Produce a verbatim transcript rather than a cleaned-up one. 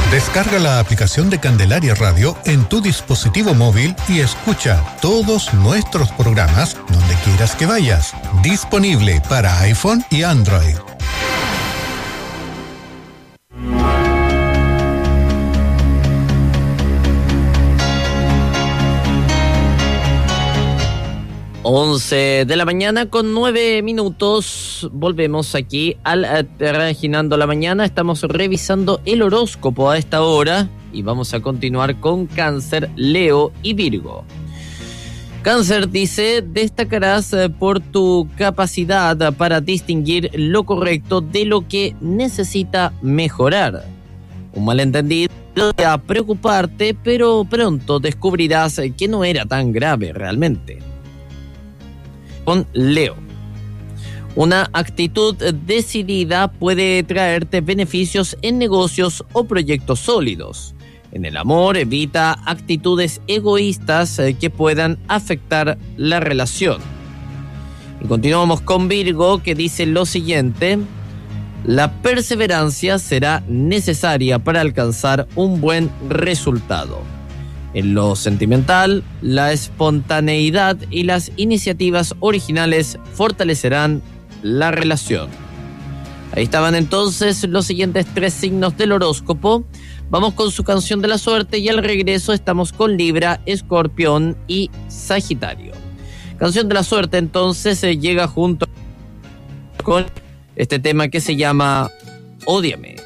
Descarga la aplicación de Candelaria Radio en tu dispositivo móvil y escucha todos nuestros programas donde quieras que vayas. Disponible para iPhone y Android. once de la mañana con nueve minutos. Volvemos aquí al Reginando la Mañana. Estamos revisando el horóscopo a esta hora y vamos a continuar con Cáncer, Leo y Virgo. Cáncer dice: destacarás por tu capacidad para distinguir lo correcto de lo que necesita mejorar. Un malentendido te va a preocuparte, pero pronto descubrirás que no era tan grave realmente. Con Leo. Una actitud decidida puede traerte beneficios en negocios o proyectos sólidos. En el amor, evita actitudes egoístas que puedan afectar la relación. Y continuamos con Virgo, que dice lo siguiente: la perseverancia será necesaria para alcanzar un buen resultado. En lo sentimental, la espontaneidad y las iniciativas originales fortalecerán la relación. Ahí estaban entonces los siguientes tres signos del horóscopo. Vamos con su canción de la suerte y al regreso estamos con Libra, Escorpión y Sagitario. Canción de la suerte entonces se llega junto con este tema que se llama Ódiame.